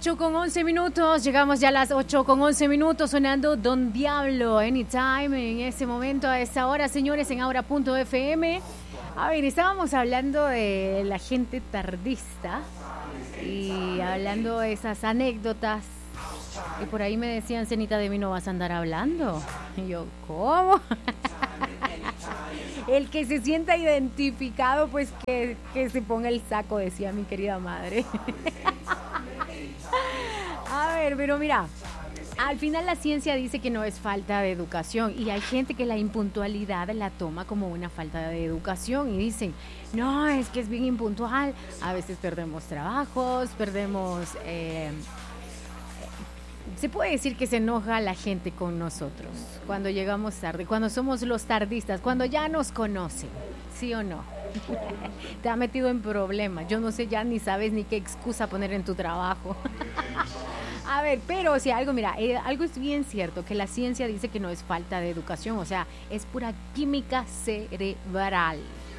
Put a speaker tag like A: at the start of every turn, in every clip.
A: 8:11, llegamos ya a las 8:11, sonando Don Diablo, Anytime, en ese momento, a esta hora, señores, en Aura.fm. A ver, estábamos hablando de la gente tardista y hablando de esas anécdotas. Y por ahí me decían, Cenita, de mí no vas a andar hablando. Y yo, ¿cómo? El que se sienta identificado, pues que se ponga el saco, decía mi querida madre. A ver, pero mira, al final la ciencia dice que no es falta de educación y hay gente que la impuntualidad la toma como una falta de educación y dicen, no, es que es bien impuntual, a veces perdemos trabajos, perdemos... se puede decir que se enoja la gente con nosotros cuando llegamos tarde, cuando somos los tardistas, cuando ya nos conocen, ¿sí o no? Te ha metido en problemas, yo no sé, ya ni sabes ni qué excusa poner en tu trabajo. A ver, pero si algo, mira, algo es bien cierto, que la ciencia dice que no es falta de educación, o sea, es pura química cerebral.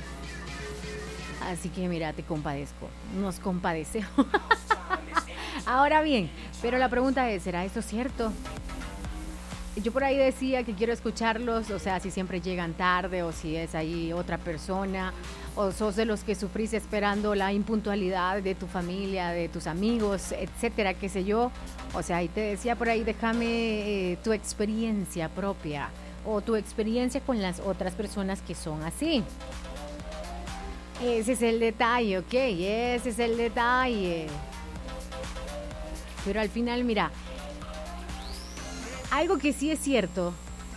A: Así que mira, te compadezco, nos compadecemos. Ahora bien, pero la pregunta es, ¿será esto cierto? Yo por ahí decía que quiero escucharlos, o sea, si siempre llegan tarde o si es ahí otra persona, o sos de los que sufrís esperando la impuntualidad de tu familia, de tus amigos, etcétera, qué sé yo. O sea, ahí te decía por ahí, déjame tu experiencia propia o tu experiencia con las otras personas que son así. Ese es el detalle, ¿ok? Ese es el detalle. Pero al final, mira, algo que sí es cierto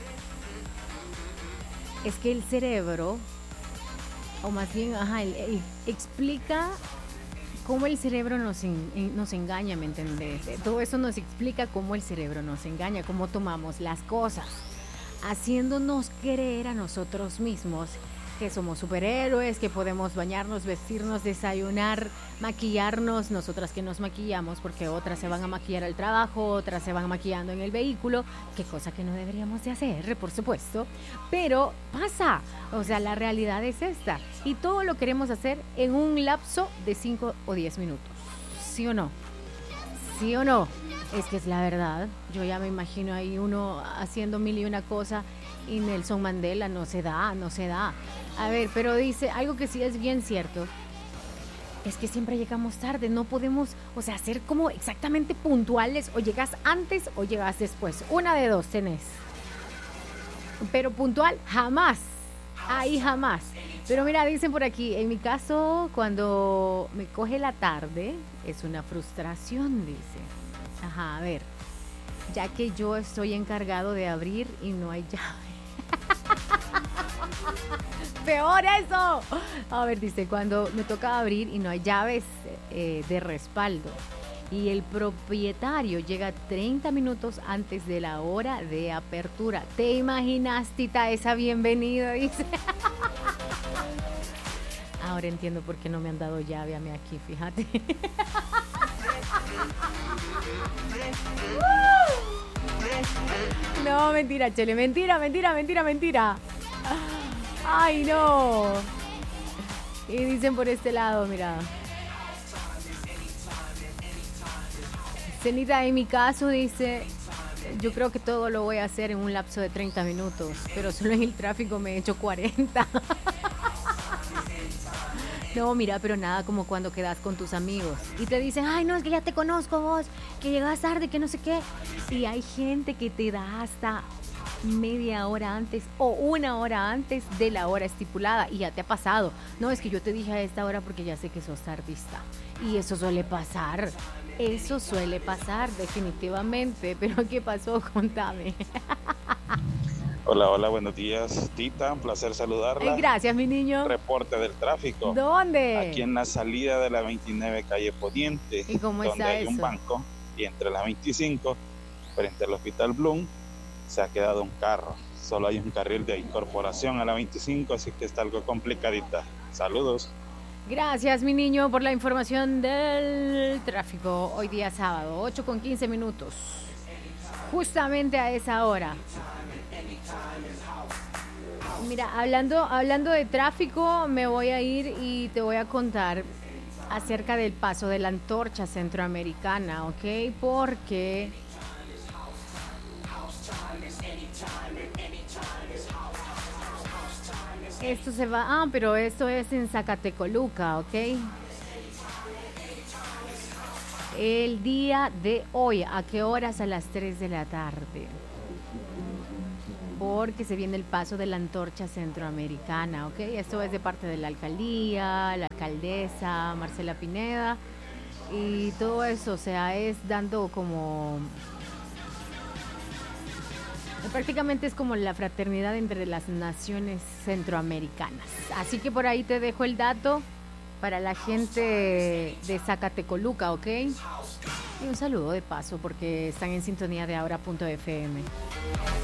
A: es que el cerebro, o más bien, explica cómo el cerebro nos engaña, ¿me entendés? Todo eso nos explica cómo el cerebro nos engaña, cómo tomamos las cosas, haciéndonos creer a nosotros mismos que somos superhéroes, que podemos bañarnos, vestirnos, desayunar, maquillarnos, nosotras que nos maquillamos, porque otras se van a maquillar al trabajo, otras se van maquillando en el vehículo, qué cosa que no deberíamos de hacer, por supuesto, pero pasa, o sea, la realidad es esta, y todo lo queremos hacer en un lapso de 5 o 10 minutos, ¿sí o no? ¿Sí o no? Es que es la verdad, yo ya me imagino ahí uno haciendo mil y una cosa y Nelson Mandela no se da. A ver, pero dice, algo que sí es bien cierto, es que siempre llegamos tarde, no podemos, o sea, ser como exactamente puntuales, o llegas antes o llegas después, una de dos tenés. Pero puntual, jamás, ahí jamás. Pero mira, dicen por aquí, en mi caso, cuando me coge la tarde, es una frustración, dice. Ajá, a ver, ya que yo estoy encargado de abrir y no hay llave. ¡Peor eso! A ver, dice, cuando me toca abrir y no hay llaves de respaldo y el propietario llega 30 minutos antes de la hora de apertura. ¿Te imaginas, Tita, esa bienvenida? Dice. Ahora entiendo por qué no me han dado llave a mí aquí, fíjate. No, mentira, Chele, mentira. Ay, no. Y dicen por este lado, mira. Cenita, en mi caso, dice, yo creo que todo lo voy a hacer en un lapso de 30 minutos, pero solo en el tráfico me he hecho 40. No, mira, pero nada como cuando quedas con tus amigos y te dicen, ay, no, es que ya te conozco vos, que llegas tarde, que no sé qué. Y hay gente que te da hasta media hora antes o una hora antes de la hora estipulada y ya te ha pasado. No, es que yo te dije a esta hora porque ya sé que sos tardista. Y eso suele pasar definitivamente. Pero ¿qué pasó? Contame.
B: Hola, buenos días, Tita, un placer saludarla.
A: Gracias, mi niño.
B: Reporte del tráfico.
A: ¿Dónde?
B: Aquí en la salida de la 29 calle Poniente.
A: ¿Y cómo
B: donde
A: está
B: hay
A: eso?
B: un banco y entre la 25 frente al Hospital Bloom se ha quedado un carro. Solo hay un carril de incorporación a la 25, así que está algo complicadita. Saludos.
A: Gracias, mi niño, por la información del tráfico. Hoy día sábado, 8:15. Justamente a esa hora. Mira, hablando de tráfico, me voy a ir y te voy a contar acerca del paso de la antorcha centroamericana, ¿ok? Porque esto se va, pero esto es en Zacatecoluca, ¿ok? El día de hoy, ¿a qué horas? A las 3 de la tarde. Porque se viene el paso de la antorcha centroamericana, ¿ok? Esto es de parte de la alcaldía, la alcaldesa Marcela Pineda y todo eso, o sea, es dando como... Prácticamente es como la fraternidad entre las naciones centroamericanas. Así que por ahí te dejo el dato para la gente de Zacatecoluca, ¿ok? Y un saludo de paso porque están en sintonía de ahora.fm.